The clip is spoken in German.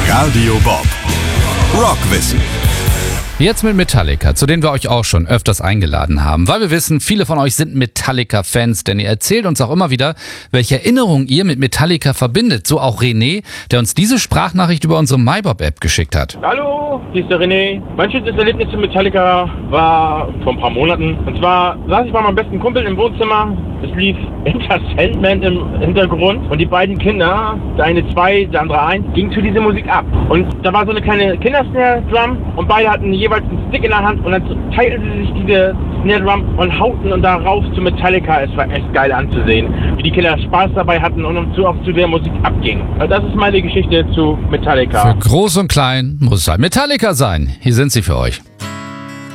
Radio Bob. Rockwissen. Jetzt mit Metallica, zu denen wir euch auch schon öfters eingeladen haben, weil wir wissen, viele von euch sind Metallica-Fans, denn ihr erzählt uns auch immer wieder, welche Erinnerungen ihr mit Metallica verbindet. So auch René, der uns diese Sprachnachricht über unsere MyBob-App geschickt hat. Hallo, hier ist der René. Mein schönstes Erlebnis mit Metallica war vor ein paar Monaten. Und zwar saß ich bei meinem besten Kumpel im Wohnzimmer. Es lief Enter Sandman im Hintergrund und die beiden Kinder, der eine 2, der andere 1, gingen zu dieser Musik ab. Und da war so eine kleine Kindersnare-Drum und beide hatten jeweils einen Stick in der Hand und dann teilten sie sich diese Snare-Drum und hauten und da rauf zu Metallica. Es war echt geil anzusehen, wie die Kinder Spaß dabei hatten und auch zu der Musik abgingen. Also das ist meine Geschichte zu Metallica. Für groß und klein muss es halt Metallica sein. Hier sind sie für euch.